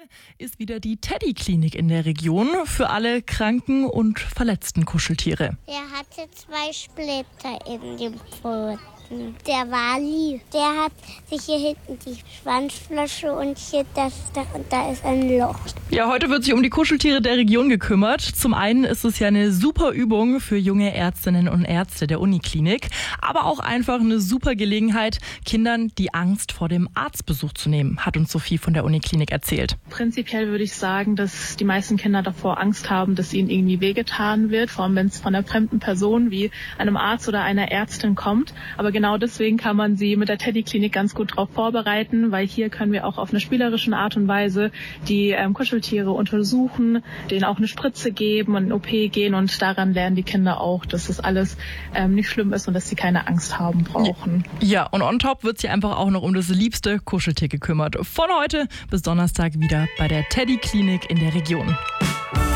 ist wieder die Teddy-Klinik in der Region für alle kranken und verletzten Kuscheltiere. Der hatte 2 Splitter in dem Pfoten. Der Wali, der hat sich hier hinten die Schwanzflosse und hier da ist ein Loch. Ja, heute wird sich um die Kuscheltiere der Region gekümmert. Zum einen ist es ja eine super Übung für junge Ärztinnen und Ärzte der Uniklinik, aber auch einfach eine super Gelegenheit, Kindern die Angst vor dem Arztbesuch zu nehmen, hat uns Sophie von der Uniklinik erzählt. Prinzipiell würde ich sagen, dass die meisten Kinder davor Angst haben, dass ihnen irgendwie wehgetan wird, vor allem wenn es von einer fremden Person wie einem Arzt oder einer Ärztin kommt. Aber genau deswegen kann man sie mit der Teddy-Klinik ganz gut darauf vorbereiten, weil hier können wir auch auf eine spielerische Art und Weise die Kuscheltiere untersuchen, denen auch eine Spritze geben und in OP gehen, und daran lernen die Kinder auch, dass das alles nicht schlimm ist und dass sie keine Angst haben brauchen. Ja, und on top wird sich einfach auch noch um das liebste Kuscheltier gekümmert. Von heute bis Donnerstag wieder bei der Teddy-Klinik in der Region.